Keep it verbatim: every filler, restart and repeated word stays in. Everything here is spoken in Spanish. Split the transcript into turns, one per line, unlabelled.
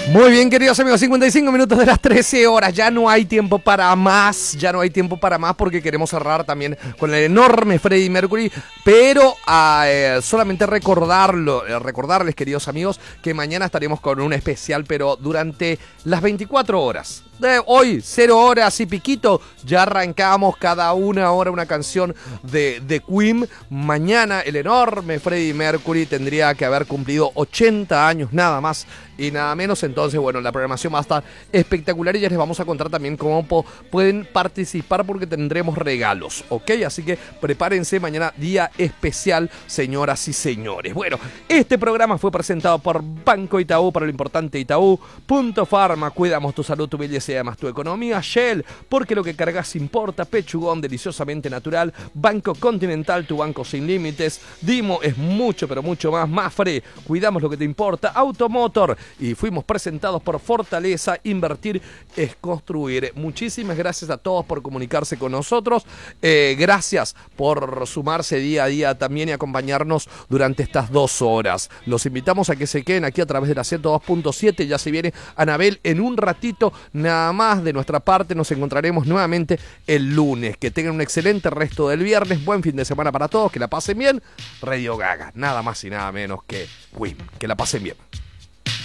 Muy bien, queridos amigos, cincuenta y cinco minutos de las trece horas. Ya no hay tiempo para más, ya no hay tiempo para más porque queremos cerrar también con el enorme Freddie Mercury. Pero eh, solamente recordarlo, eh, recordarles, queridos amigos, que mañana estaremos con un especial, pero durante las veinticuatro horas. De hoy, cero horas y piquito, ya arrancamos cada una hora una canción de, de Queen. Mañana el enorme Freddie Mercury tendría que haber cumplido ochenta años, nada más y nada menos. Entonces, bueno, la programación va a estar espectacular y ya les vamos a contar también cómo po- pueden participar porque tendremos regalos, ¿ok? Así que prepárense, mañana día especial, señoras y señores. Bueno, este programa fue presentado por Banco Itaú, para lo importante Itaú, Punto Pharma, cuidamos tu salud, tu belleza y además tu economía. Shell, porque lo que cargas importa. Pechugón, deliciosamente natural. Banco Continental, tu banco sin límites. Dimo es mucho, pero mucho más. Mafre, cuidamos lo que te importa. Automotor, y fuimos presentados por Fortaleza. Invertir es construir. Muchísimas gracias a todos por comunicarse con nosotros. Eh, gracias por sumarse día a día también y acompañarnos durante estas dos horas. Los invitamos a que se queden aquí a través de la ciento dos punto siete. Ya se viene Anabel en un ratito. Nada más de nuestra parte, nos encontraremos nuevamente el lunes. Que tengan un excelente resto del viernes. Buen fin de semana para todos. Que la pasen bien. Radio Gaga, nada más y nada menos que Queen. Que la pasen bien.